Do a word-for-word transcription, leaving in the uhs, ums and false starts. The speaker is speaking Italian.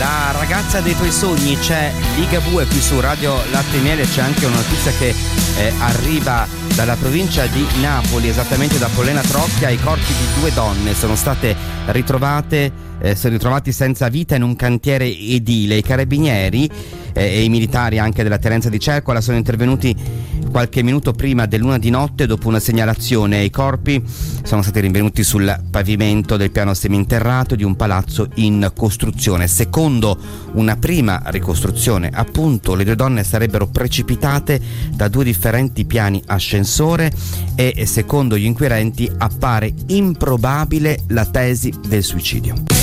la ragazza dei tuoi sogni, c'è Ligabue qui su Radio Latte e Miele. C'è anche una notizia che eh, arriva dalla provincia di Napoli, esattamente da Pollena Trocchia. I corpi di due donne sono state ritrovate, eh, sono ritrovati senza vita in un cantiere edile. I carabinieri eh, e i militari anche della Terenza di Cercola sono intervenuti qualche minuto prima dell'una di notte dopo una segnalazione. I corpi sono stati rinvenuti sul pavimento del piano seminterrato di un palazzo in costruzione. Secondo una prima ricostruzione, appunto, le due donne sarebbero precipitate da due differenti piani ascensore e, secondo gli inquirenti, appare improbabile la tesi del suicidio.